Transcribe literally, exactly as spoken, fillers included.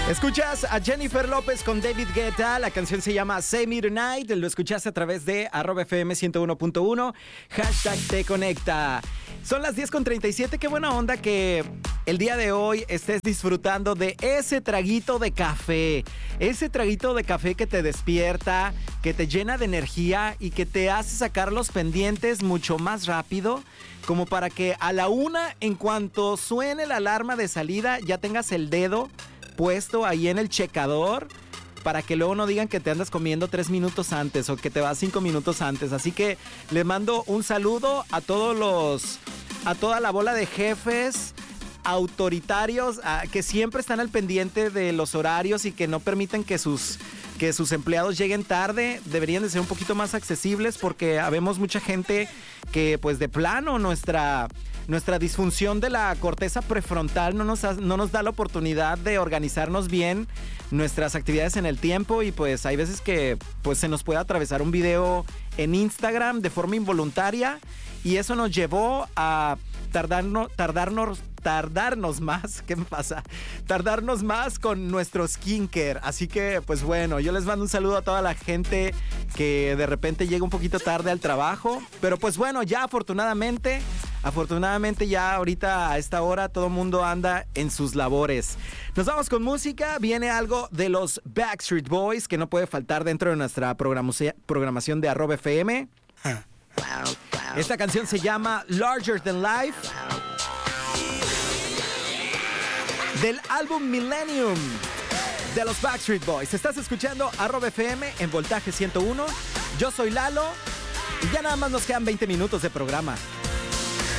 Escuchas a Jennifer López con David Guetta. La canción se llama Save Me Tonight. Lo escuchaste a través de arroba F M ciento uno punto uno. Hashtag te conecta. Son las diez con treinta y siete. Qué buena onda que el día de hoy estés disfrutando de ese traguito de café. Ese traguito de café que te despierta, que te llena de energía y que te hace sacar los pendientes mucho más rápido. Como para que a la una, en cuanto suene la alarma de salida, ya tengas el dedo puesto ahí en el checador para que luego no digan que te andas comiendo tres minutos antes o que te vas cinco minutos antes. Así que le mando un saludo a todos los, a toda la bola de jefes autoritarios a, que siempre están al pendiente de los horarios y que no permiten que sus, que sus empleados lleguen tarde. Deberían de ser un poquito más accesibles porque habemos mucha gente que pues de plano nuestra... Nuestra disfunción de la corteza prefrontal no nos, ha, no nos da la oportunidad de organizarnos bien nuestras actividades en el tiempo y pues hay veces que pues se nos puede atravesar un video en Instagram de forma involuntaria y eso nos llevó a tardarnos, tardarnos, tardarnos más, ¿qué me pasa? Tardarnos más con nuestro skincare. Así que pues bueno, yo les mando un saludo a toda la gente que de repente llega un poquito tarde al trabajo, pero pues bueno, ya afortunadamente... Afortunadamente ya ahorita a esta hora todo el mundo anda en sus labores. Nos vamos con música. Viene algo de los Backstreet Boys que no puede faltar dentro de nuestra programación de arroba F M. Esta canción se llama Larger Than Life, del álbum Millennium de los Backstreet Boys. Estás escuchando arroba F M en voltaje ciento uno. Yo soy Lalo y ya nada más nos quedan veinte minutos de programa.